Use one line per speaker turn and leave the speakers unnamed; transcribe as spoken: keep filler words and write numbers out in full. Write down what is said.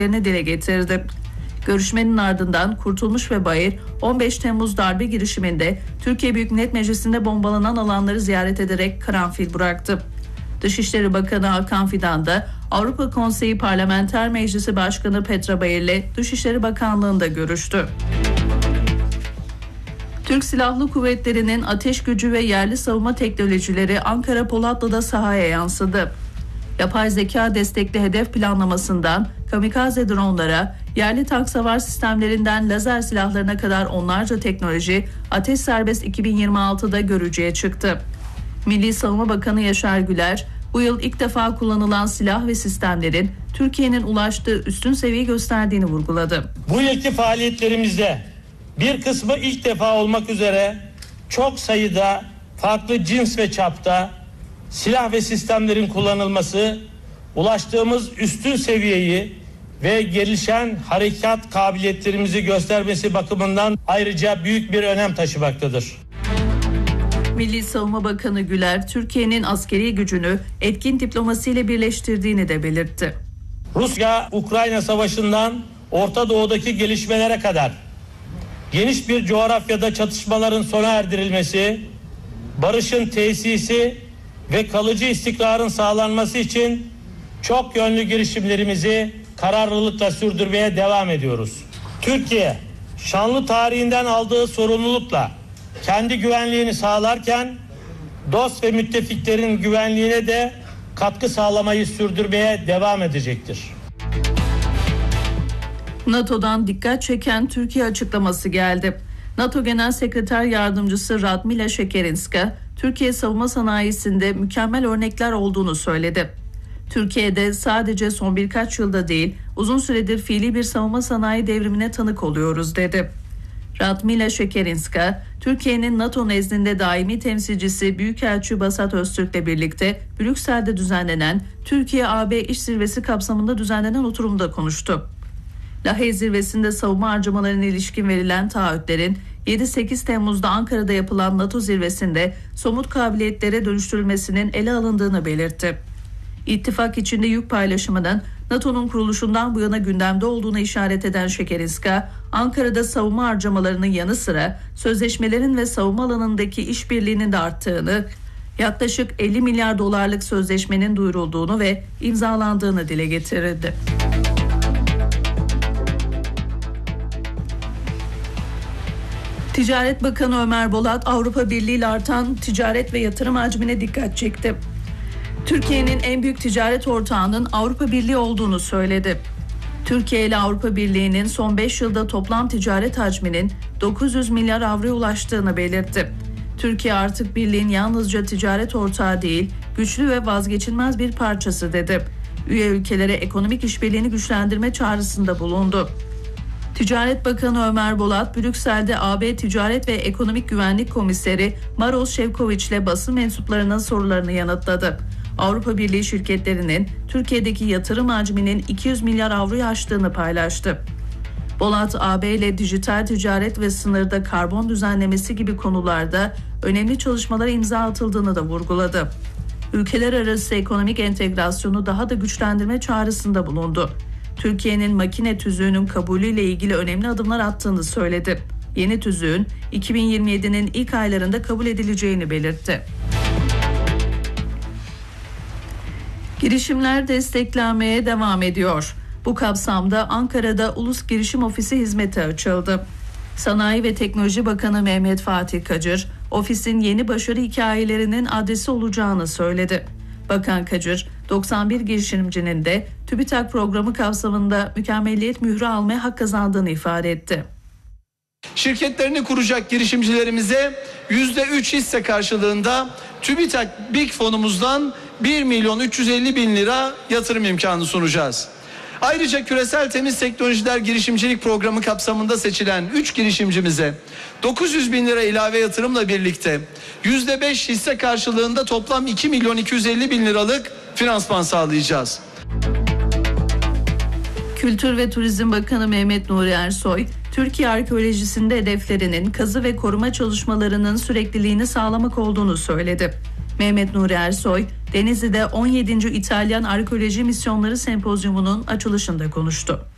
dile getirdi. Görüşmenin ardından Kurtulmuş ve Bayır on beş Temmuz darbe girişiminde Türkiye Büyük Millet Meclisi'nde bombalanan alanları ziyaret ederek karanfil bıraktı. Dışişleri Bakanı Hakan Fidan da Avrupa Konseyi Parlamenter Meclisi Başkanı Petra Bayır'le Dışişleri Bakanlığı'nda görüştü. Türk Silahlı Kuvvetleri'nin ateş gücü ve yerli savunma teknolojileri Ankara Polatlı'da sahaya yansıdı. Yapay zeka destekli hedef planlamasından kamikaze dronlara, yerli tank savar sistemlerinden lazer silahlarına kadar onlarca teknoloji Ateş Serbest iki bin yirmi altıda görücüye çıktı. Milli Savunma Bakanı Yaşar Güler, bu yıl ilk defa kullanılan silah ve sistemlerin Türkiye'nin ulaştığı üstün seviye gösterdiğini vurguladı.
Bu yılki faaliyetlerimizde bir kısmı ilk defa olmak üzere çok sayıda farklı cins ve çapta silah ve sistemlerin kullanılması, ulaştığımız üstün seviyeyi ve gelişen harekat kabiliyetlerimizi göstermesi bakımından ayrıca büyük bir önem taşımaktadır.
Milli Savunma Bakanı Güler, Türkiye'nin askeri gücünü etkin diplomasiyle birleştirdiğini de belirtti.
Rusya-Ukrayna savaşından Orta Doğu'daki gelişmelere kadar geniş bir coğrafyada çatışmaların sona erdirilmesi, barışın tesisi ve kalıcı istikrarın sağlanması için çok yönlü girişimlerimizi kararlılıkla sürdürmeye devam ediyoruz. Türkiye, şanlı tarihinden aldığı sorumlulukla kendi güvenliğini sağlarken dost ve müttefiklerin güvenliğine de katkı sağlamayı sürdürmeye devam edecektir.
NATO'dan dikkat çeken Türkiye açıklaması geldi. NATO Genel Sekreter Yardımcısı Radmila Shekerinska, Türkiye savunma sanayisinde mükemmel örnekler olduğunu söyledi. Türkiye'de sadece son birkaç yılda değil, uzun süredir fiili bir savunma sanayi devrimine tanık oluyoruz dedi. Radmila Shekerinska, Türkiye'nin NATO nezdinde daimi temsilcisi Büyükelçi Basat Öztürk'le birlikte Brüksel'de düzenlenen Türkiye-A B İş Zirvesi kapsamında düzenlenen oturumda konuştu. Lahey Zirvesi'nde savunma harcamalarına ilişkin verilen taahhütlerin yedi sekiz Temmuz'da Ankara'da yapılan NATO zirvesinde somut kabiliyetlere dönüştürülmesinin ele alındığını belirtti. İttifak içinde yük paylaşımının NATO'nun kuruluşundan bu yana gündemde olduğuna işaret eden Shekerinska, Ankara'da savunma harcamalarının yanı sıra sözleşmelerin ve savunma alanındaki işbirliğinin de arttığını, yaklaşık elli milyar dolarlık sözleşmenin duyurulduğunu ve imzalandığını dile getirdi. Ticaret Bakanı Ömer Bolat, Avrupa Birliği ile artan ticaret ve yatırım hacmine dikkat çekti. Türkiye'nin en büyük ticaret ortağının Avrupa Birliği olduğunu söyledi. Türkiye ile Avrupa Birliği'nin son beş yılda toplam ticaret hacminin dokuz yüz milyar avroya ulaştığını belirtti. Türkiye artık birliğin yalnızca ticaret ortağı değil, güçlü ve vazgeçilmez bir parçası dedi. Üye ülkelere ekonomik işbirliğini güçlendirme çağrısında bulundu. Ticaret Bakanı Ömer Bolat, Brüksel'de A B Ticaret ve Ekonomik Güvenlik Komiseri Maroš Šefčovič ile basın mensuplarının sorularını yanıtladı. Avrupa Birliği şirketlerinin Türkiye'deki yatırım hacminin iki yüz milyar avroyu aştığını paylaştı. Bolat, A B ile dijital ticaret ve sınırda karbon düzenlemesi gibi konularda önemli çalışmalara imza atıldığını da vurguladı. Ülkeler arası ekonomik entegrasyonu daha da güçlendirme çağrısında bulundu. Türkiye'nin makine tüzüğünün kabulüyle ilgili önemli adımlar attığını söyledi. Yeni tüzüğün iki bin yirmi yedinin ilk aylarında kabul edileceğini belirtti. Girişimler desteklenmeye devam ediyor. Bu kapsamda Ankara'da Ulus Girişim Ofisi hizmeti açıldı. Sanayi ve Teknoloji Bakanı Mehmet Fatih Kacır, ofisin yeni başarı hikayelerinin adresi olacağını söyledi. Bakan Kacır, doksan bir girişimcinin de TÜBİTAK programı kapsamında mükemmelliyet mührü almaya hak kazandığını ifade etti.
Şirketlerini kuracak girişimcilerimize yüzde üç hisse karşılığında TÜBİTAK BİK fonumuzdan bir milyon üç yüz elli bin lira yatırım imkanı sunacağız. Ayrıca Küresel Temiz Teknolojiler Girişimcilik Programı kapsamında seçilen üç girişimcimize dokuz yüz bin lira ilave yatırımla birlikte yüzde beş hisse karşılığında toplam iki milyon iki yüz elli bin liralık finansman sağlayacağız.
Kültür ve Turizm Bakanı Mehmet Nuri Ersoy, Türkiye arkeolojisinde hedeflerinin kazı ve koruma çalışmalarının sürekliliğini sağlamak olduğunu söyledi. Mehmet Nuri Ersoy, Denizli'de on yedinci İtalyan Arkeoloji Misyonları Sempozyumu'nun açılışında konuştu.